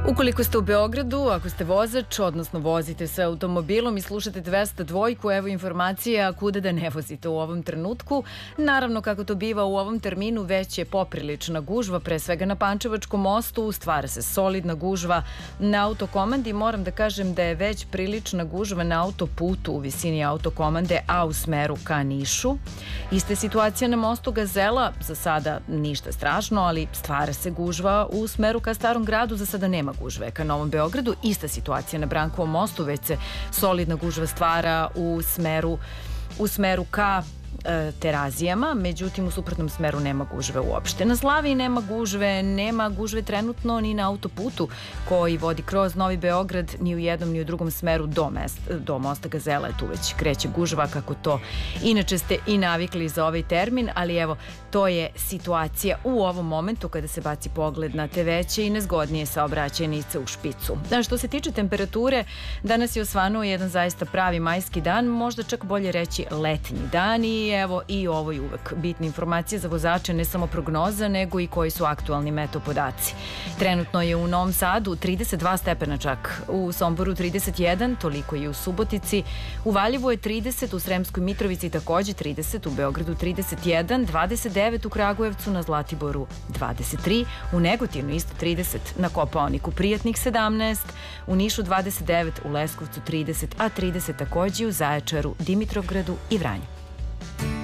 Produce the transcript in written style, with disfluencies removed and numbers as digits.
Ukoliko ste u Beogradu, ako ste vozač, odnosno vozite se automobilom i slušate 202, evo informacija kuda da ne vozite u ovom trenutku. Naravno, kako to biva u ovom terminu, već je poprilična gužva, pre svega na Pančevačkom mostu, stvara se solidna gužva na autokomandi. Moram da kažem da je već prilična gužva na autoputu u visini autokomande, a u smeru ka Nišu. Ista je situacija na mostu Gazela, za sada ništa strašno, ali stvara se gužva u smeru ka Starom gradu, za sada nema gužve ka Novom Beogradu. Ista situacija na Brankovom mostu, već se solidna gužva stvara u smeru ka Terazijama, međutim u suprotnom smeru nema gužve uopšte. Na Slaviji nema gužve trenutno ni na autoputu koji vodi kroz Novi Beograd, ni u jednom ni u drugom smeru do mosta Gazela je tu već kreće gužva, kako to inače ste i navikli za ovaj termin, ali evo, to je situacija u ovom momentu kada se baci pogled na te veće i nezgodnije saobraćajnice u špicu. Što se tiče temperature, danas je osvanuo jedan zaista pravi majski dan, možda čak bolje reći letnji dan, i evo, i ovo je uvek bitna informacija za vozače, ne samo prognoza, nego i koji su aktualni meto podaci. Trenutno je u Novom Sadu 32 stepena čak, u Somboru 31, toliko je u Subotici, u Valjevu je 30, u Sremskoj Mitrovici takođe 30, u Beogradu 31, 29 u Kragujevcu, na Zlatiboru 23, u Negotinu isto 30, na Kopaoniku Prijatnih 17, u Nišu 29, u Leskovcu 30, a 30 takođe u Zaječaru, Dimitrovgradu i Vranju.